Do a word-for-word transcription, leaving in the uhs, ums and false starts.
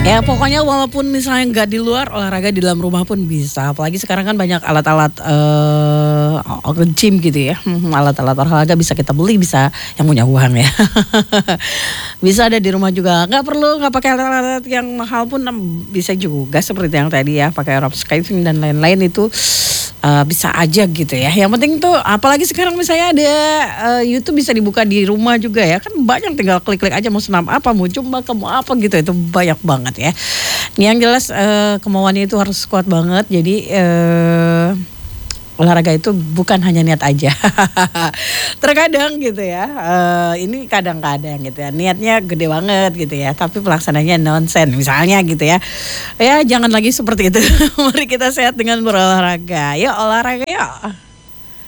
Ya pokoknya walaupun misalnya nggak di luar, olahraga di dalam rumah pun bisa. Apalagi sekarang kan banyak alat-alat uh, gym gitu ya. Hmm, alat-alat olahraga bisa kita beli, bisa yang punya uang ya. Bisa ada di rumah juga. Nggak perlu nggak pakai alat-alat yang mahal pun bisa juga seperti yang tadi ya, pakai rope skiing dan lain-lain itu. Uh, bisa aja gitu ya. Yang penting tuh apalagi sekarang misalnya ada uh, YouTube bisa dibuka di rumah juga ya. Kan banyak, tinggal klik-klik aja mau senam apa, mau cuma kamu apa gitu. Itu banyak banget ya. Yang jelas uh, kemauannya itu harus kuat banget. Jadi uh, olahraga itu bukan hanya niat aja. Terkadang gitu ya. Uh, ini kadang-kadang gitu ya. Niatnya gede banget gitu ya. Tapi pelaksananya nonsen misalnya gitu ya. Ya jangan lagi seperti itu. Mari kita sehat dengan berolahraga. Yuk olahraga yuk.